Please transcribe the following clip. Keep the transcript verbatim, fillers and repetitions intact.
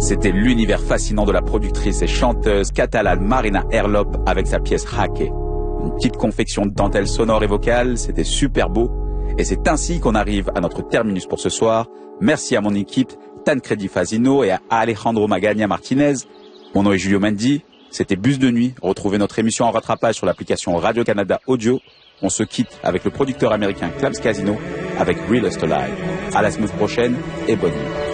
C'était l'univers fascinant de la productrice et chanteuse catalane Marina Herlop avec sa pièce Jaque. Une petite confection de dentelle sonore et vocale, c'était super beau. Et c'est ainsi qu'on arrive à notre terminus pour ce soir. Merci à mon équipe, Tancredi Fazino et à Alejandro Magagna Martinez. Mon nom est Julio Mendy, c'était Bus de nuit. Retrouvez notre émission en rattrapage sur l'application Radio-Canada Audio. On se quitte avec le producteur américain Clams Casino avec Realest Alive. À la semaine prochaine et bonne nuit.